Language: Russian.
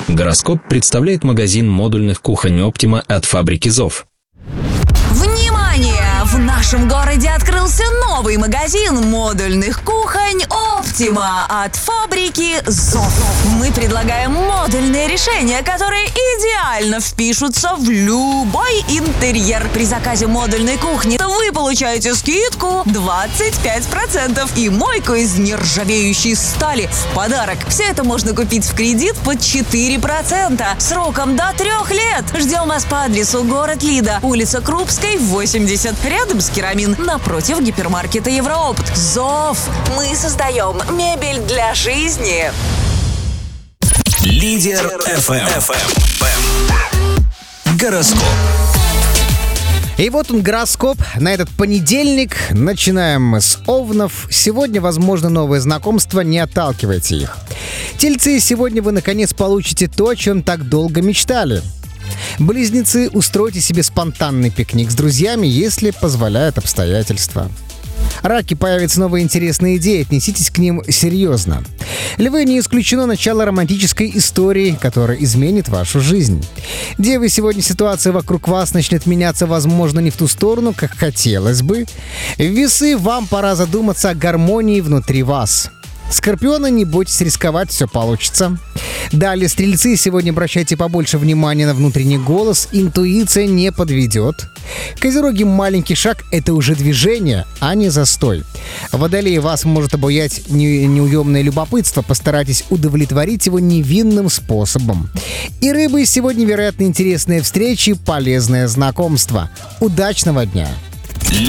Гороскоп представляет магазин модульных кухонь «Оптима» от фабрики «Зов». Внимание! В нашем городе открылся новый магазин модульных кухонь «Оптима» от фабрики «Зов». Мы предлагаем модульные решения, которые идеально впишутся в любой интерьер. При заказе модульной кухни вы получаете скидку 25% и мойку из нержавеющей стали в подарок. Все это можно купить в кредит под 4%, сроком до 3 лет. Ждем вас по адресу город Лида, улица Крупской, 80, рядом с Керамин, напротив гипермаркета Евроопт. «Зов». Мы создаем мебель для жизни. Лидер FM. Гороскоп. И вот он, гороскоп на этот понедельник. Начинаем мы с овнов. Сегодня, возможно, новые знакомства, не отталкивайте их. Тельцы, сегодня вы, наконец, получите то, о чем так долго мечтали. Близнецы, устройте себе спонтанный пикник с друзьями, если позволяют обстоятельства. Раки, появятся новые интересные идеи, отнеситесь к ним серьезно. Львы, не исключено начало романтической истории, которая изменит вашу жизнь. Девы, сегодня ситуация вокруг вас начнет меняться, возможно, не в ту сторону, как хотелось бы. Весы, вам пора задуматься о гармонии внутри вас. Скорпионы, не бойтесь рисковать, все получится. Далее, стрельцы, сегодня обращайте побольше внимания на внутренний голос, интуиция не подведет. Козероги, маленький шаг – это уже движение, а не застой. Водолеи, вас может обуять неуемное любопытство, постарайтесь удовлетворить его невинным способом. И рыбы, сегодня, вероятно, интересные встречи, полезное знакомство. Удачного дня!